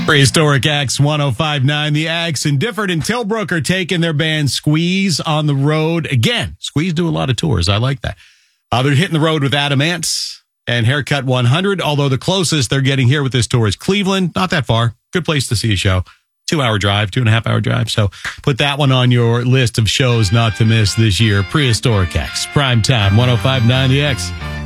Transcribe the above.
Prehistoric X 105.9. The X and Difford and Tilbrook are taking their band Squeeze on the road. Again, Squeeze do a lot of tours. I like that. They're hitting the road with Adam Ants and Haircut 100, although the closest they're getting here with this tour is Cleveland. Not that far. Good place to see a show. 2-hour drive, 2.5-hour drive. So put that one on your list of shows not to miss this year. Prehistoric X, prime time, 105.9 The X.